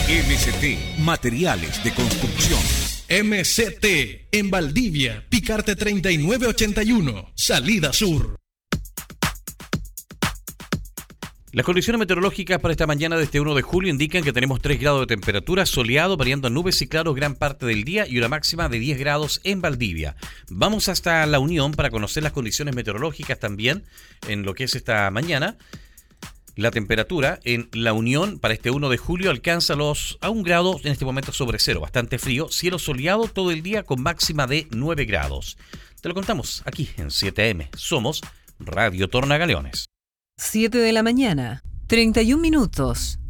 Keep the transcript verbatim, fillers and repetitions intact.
M C T, materiales de construcción. M C T, en Valdivia, Picarte treinta y nueve ochenta y uno, salida sur. Las condiciones meteorológicas para esta mañana de este uno de julio indican que tenemos tres grados de temperatura, soleado, variando en nubes y claros gran parte del día y una máxima de diez grados en Valdivia. Vamos hasta La Unión para conocer las condiciones meteorológicas también en lo que es esta mañana. La temperatura en La Unión para este uno de julio alcanza los a un grado en este momento sobre cero, bastante frío, cielo soleado todo el día con máxima de nueve grados. Te lo contamos aquí en siete eme. Somos Radio Tornagaleones. siete de la mañana, treinta y un minutos.